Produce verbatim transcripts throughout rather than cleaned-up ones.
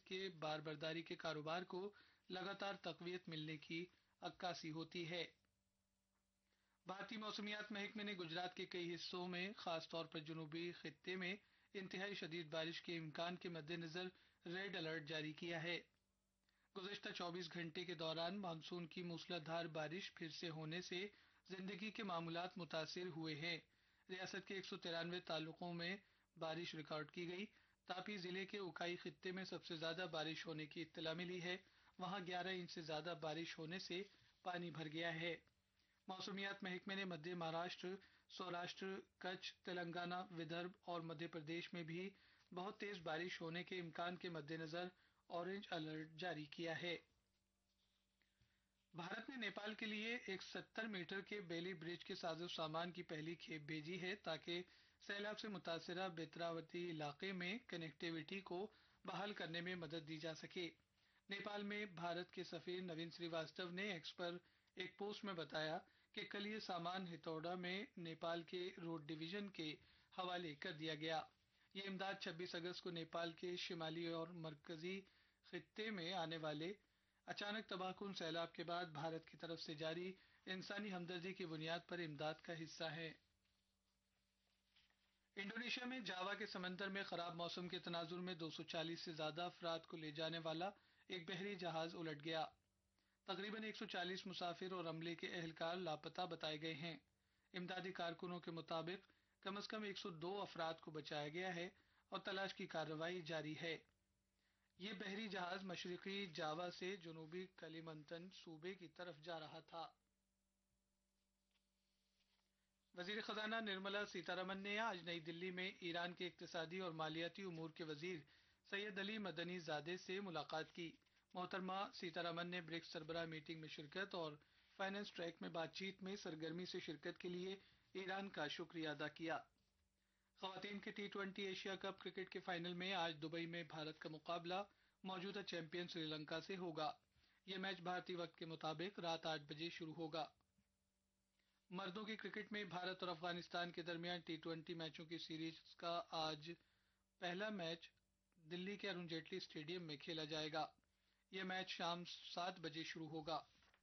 کے بار برداری کے کاروبار کو لگاتار تقویت ملنے کی عکاسی ہوتی ہے۔ بھارتی موسمیات محکمے نے گجرات کے کئی حصوں میں خاص طور پر جنوبی خطے میں انتہائی شدید بارش کے امکان کے مد نظر ریڈ الرٹ جاری کیا ہے۔ گزشتہ چوبیس گھنٹے کے دوران مانسون کی موسلادھار بارش پھر سے ہونے سے زندگی کے معمولات متاثر ہوئے ہیں۔ ریاست کے ایک سو ترانوے تعلقوں میں بارش ریکارڈ کی گئی۔ تاپی ضلع کے اکائی خطے میں سب سے زیادہ بارش ہونے کی اطلاع ملی ہے، وہاں گیارہ انچ سے زیادہ بارش ہونے سے پانی بھر گیا ہے۔ موسمیات محکمے نے مدھیہ مہاراشٹر، سوراشٹر، کچھ، تلنگانہ، ودربھ اور مدھیہ پردیش میں بھی بہت تیز بارش ہونے کے امکان کے مد نظر اورنج الرٹ جاری کیا ہے۔ بھارت نے نیپال کے لیے ایک ستر میٹر کے بیلی برج کے ساز و سامان کی پہلی کھیپ بھیجی ہے تاکہ سیلاب سے متاثرہ بیتراوتی علاقے میں کنیکٹیویٹی کو بحال کرنے میں مدد دی جا سکے۔ نیپال میں بھارت کے سفیر نوین سری واستو نے ایکس پر ایک پوسٹ میں بتایا کہ کل یہ سامان ہتھوڑا میں نیپال کے روڈ ڈویژن کے حوالے کر دیا گیا۔ یہ امداد چھبیس اگست کو نیپال کے شمالی اور مرکزی خطے میں آنے والے اچانک تباہ کن سیلاب کے بعد بھارت کی طرف سے جاری انسانی ہمدردی کی بنیاد پر امداد کا حصہ ہے۔ انڈونیشیا میں جاوا کے سمندر میں خراب موسم کے تناظر میں دو سو چالیس سے زیادہ افراد کو لے جانے والا ایک بحری جہاز الٹ گیا۔ تقریباً ایک سو چالیس مسافر اور عملے کے اہلکار لاپتہ بتائے گئے ہیں۔ امدادی کارکنوں کے مطابق کم از کم ایک سو دو افراد کو بچایا گیا ہے اور تلاش کی کارروائی جاری ہے۔ یہ بحری جہاز مشرقی جاوا سے جنوبی کلیمنتن صوبے کی طرف جا رہا تھا۔ وزیر خزانہ نرملا سیتارمن نے آج نئی دلی میں ایران کے اقتصادی اور مالیاتی امور کے وزیر سید علی مدنی زادہ سے ملاقات کی۔ محترمہ سیتارمن نے برکس سربراہ میٹنگ میں شرکت اور فائنانس ٹریک میں بات چیت میں سرگرمی سے شرکت کے لیے ایران کا شکریہ ادا کیا۔ خواتین کے T twenty Asia cup cricket کے فائنل میں آج دبئی میں بھارت کا مقابلہ موجودہ چیمپئن سری لنکا سے ہوگا۔ یہ میچ بھارتی وقت کے مطابق رات آٹھ بجے شروع ہوگا۔ مردوں کی کرکٹ میں بھارت اور افغانستان کے درمیان ٹی ٹوئنٹی میچوں کی سیریز کا آج پہلا میچ دلی کے ارون جیٹلی اسٹیڈیم میں کھیلا جائے گا۔ یہ میچ شام سات بجے شروع ہوگا۔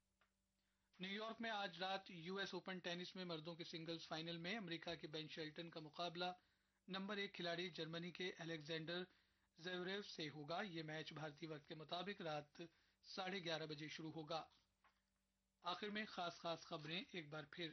نیو یارک میں آج رات یو ایس اوپن ٹینس میں مردوں کے سنگلز فائنل میں امریکہ کے بین شیلٹن کا مقابلہ نمبر ایک کھلاڑی جرمنی کے الیگزینڈر زیوریو سے ہوگا۔ یہ میچ بھارتی وقت کے مطابق رات ساڑھے گیارہ بجے شروع ہوگا۔ آخر میں خاص خاص خبریں ایک بار پھر۔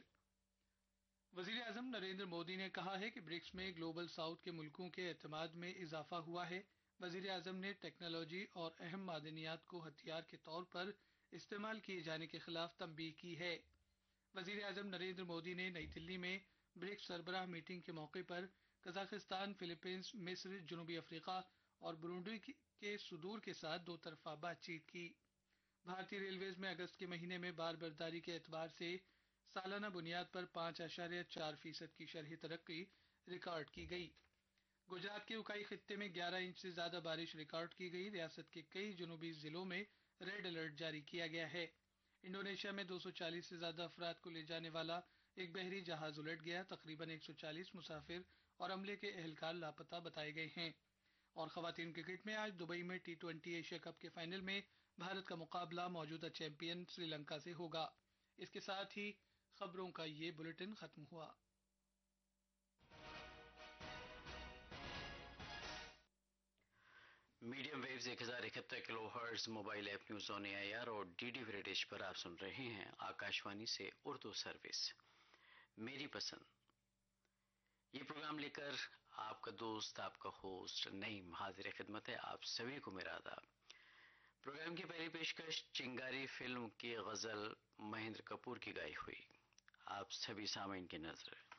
وزیر اعظم نریندر مودی نے کہا ہے کہ برکس میں گلوبل ساؤتھ کے ملکوں کے اعتماد میں اضافہ ہوا ہے۔ وزیر اعظم نے ٹیکنالوجی اور اہم معدنیات کو ہتھیار کے طور پر استعمال کیے جانے کے خلاف تنبیہ کی ہے۔ وزیر اعظم نریندر مودی نے نئی دلی میں برکس سربراہ میٹنگ کے موقع پر قزاقستان، فلپائنز، مصر، جنوبی افریقہ اور برونڈی کے صدور کے ساتھ دو طرفہ بات چیت کی۔ بھارتی ریلویز میں اگست کے مہینے میں بار برداری کے اعتبار سے سالانہ بنیاد پر پانچ اشاریہ چار فیصد کی شرحی ترقی ریکارڈ کی گئی۔ گجرات کے اکائی خطے میں گیارہ انچ سے زیادہ بارش ریکارڈ کی گئی۔ ریاست کے کئی جنوبی ضلعوں میں ریڈ الرٹ جاری کیا گیا ہے۔ انڈونیشیا میں دو سو چالیس سے زیادہ افراد کو لے جانے والا ایک بحری جہاز الٹ گیا۔ تقریباً ایک سو چالیس مسافر اور عملے کے اہلکار لاپتہ بتائے گئے ہیں۔ اور خواتین کرکٹ میں آج دبئی میں ٹی ٹوئنٹی ایشیا کپ کے فائنل میں بھارت کا مقابلہ موجودہ چیمپئن سری لنکا سے ہوگا۔ اس کے ساتھ ہی خبروں کا یہ بلیٹن ختم ہوا۔ میڈیم ویوز ایک ہزار اکہتر کلو hertz mobile app news on a are اور ڈی ڈی وی ڈش پر آپ سن رہے ہیں آکاشوانی سے اردو سروس میری پسند۔ یہ پروگرام لے کر آپ کا دوست، آپ کا ہوسٹ نعیم حاضر خدمت ہے۔ آپ سبھی کو میرا آداب۔ پروگرام کی پہلی پیشکش چنگاری فلم کی غزل مہندر کپور کی گائی ہوئی آپ سبھی سامعین کی نظر